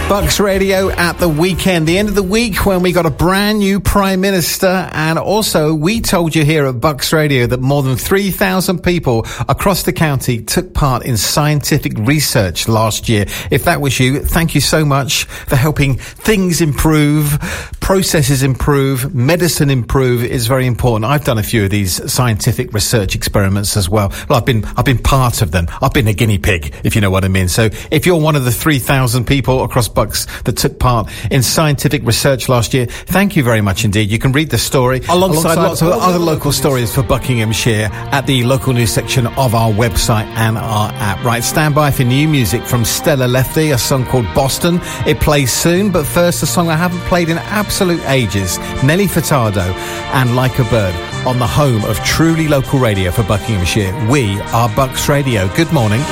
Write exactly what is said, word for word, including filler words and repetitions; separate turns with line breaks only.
Bucks Radio at the weekend, the end of the week when we got a brand new Prime Minister, and also we told you here at Bucks Radio that more than three thousand people across the county took part in scientific research last year. If that was you, thank you so much for helping things improve, processes improve, medicine improve is very important. I've done a few of these scientific research experiments as well. Well, I've been, I've been part of them. I've been a guinea pig, if you know what I mean. So if you're one of the three thousand people across Bucks that took part in scientific research last year, thank you very much indeed. You can read the story alongside, alongside lots of other local stories for Buckinghamshire at the local news section of our website and our app. Right, stand by for new music from Stella Lefty, a song called Boston. It plays soon, but first a song I haven't played in absolute ages, Nelly Furtado and Like a Bird on the home of truly local radio for Buckinghamshire. We are Bucks Radio. Good morning.